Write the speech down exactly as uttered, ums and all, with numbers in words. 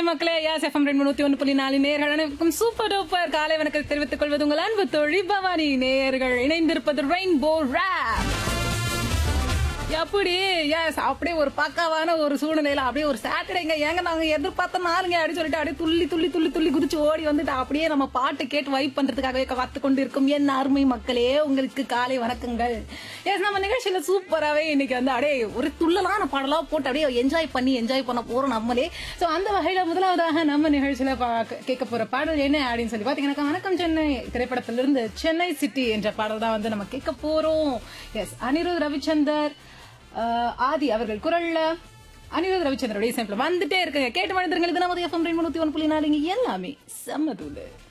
மக்களே, யாஸ் எஃப்எம் நூத்தி ஒன்று புள்ளி நாலு நேயர்கள் அனைவருக்கும் சூப்பர் டூப்பர் காலை வணக்கத்தை தெரிவித்துக் கொள்வது உங்கள் அன்பு தோழி பவானி. நேயர்கள் இணைந்திருப்பது ரெயின்போ ராப். அப்படி எஸ் அப்படியே ஒரு பக்காவான ஒரு சூழ்நிலையில அப்படியே ஒரு சாட்டர்டேங்க ஏங்க நாங்க எதிர்பார்த்த நாளுங்க அப்படின்னு சொல்லிட்டு அப்படியே துள்ளி துள்ளி துள்ளி துள்ளி குதிச்சு ஓடி வந்துட்டு அப்படியே நம்ம பாட்டு கேட்டு வைப் பண்றதுக்காகவே காத்து கொண்டு இருக்கும் என் அருமை மக்களே, உங்களுக்கு காலை வணக்கங்கள். எஸ் நம்ம நிகழ்ச்சியில சூப்பராகவே இன்னைக்கு வந்து அப்படியே ஒரு துள்ளலான பாடலா போட்டு அப்படியே என்ஜாய் பண்ணி என்ஜாய் பண்ண போறோம் நம்மளே. ஸோ அந்த வகையில முதலாவதாக நம்ம நிகழ்ச்சியில கேட்க போற பாடல் என்ன அப்படின்னு சொல்லி பாத்தீங்கன்னா, வணக்கம் சென்னை திரைப்படத்திலிருந்து சென்னை சிட்டி என்ற பாடல் தான் வந்து நம்ம கேட்க போறோம். எஸ் அனிருத் ரவிச்சந்தர் ஆதி அவர்கள் குரல்ல அனிருத் ரவிச்சந்திரோட இசையமைப்புல வந்துட்டே இருக்கு. கேட்டு மனிதர்கள் இது நமது எஃப்எம் நூத்தி ஒன்று புள்ளி நாலு எல்லாமே செம்ம தூளு.